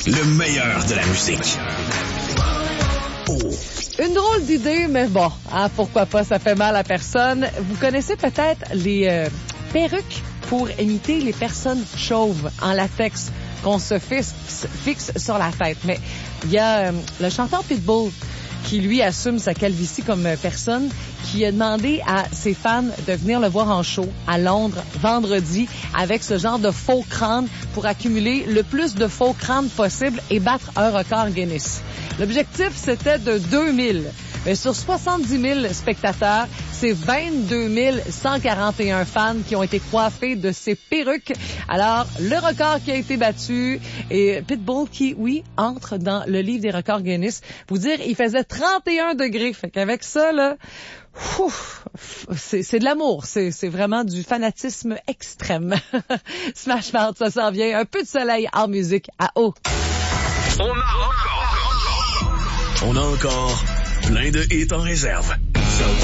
Le meilleur de la musique. Une drôle d'idée, mais bon, pourquoi pas, ça fait mal à personne. Vous connaissez peut-être les perruques pour imiter les personnes chauves en latex qu'on se fixe sur la tête. Mais il y a le chanteur Pitbull qui, lui, assume sa calvitie comme personne, qui a demandé à ses fans de venir le voir en show à Londres vendredi avec ce genre de faux crâne pour accumuler le plus de faux crânes possible et battre un record Guinness. L'objectif, c'était de 2000. Mais sur 70 000 spectateurs, c'est 22 141 fans qui ont été coiffés de ces perruques. Alors, le record qui a été battu et Pitbull qui, oui, entre dans le livre des records Guinness. Vous dire, il faisait 31 degrés. Fait qu'avec ça, là, c'est de l'amour. C'est vraiment du fanatisme extrême. Smash Mouth, ça s'en vient. Un peu de soleil en musique à eau. On a encore plein de hits en réserve.